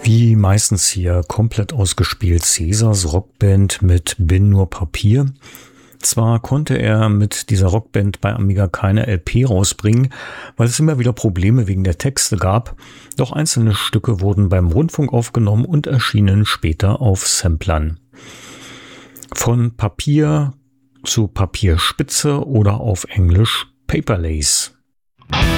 Wie meistens hier komplett ausgespielt Caesars Rockband mit Bin nur Papier. Zwar konnte er mit dieser Rockband bei Amiga keine LP rausbringen, weil es immer wieder Probleme wegen der Texte gab, doch einzelne Stücke wurden beim Rundfunk aufgenommen und erschienen später auf Samplern. Von Papier zu Papierspitze oder auf Englisch Paperlace.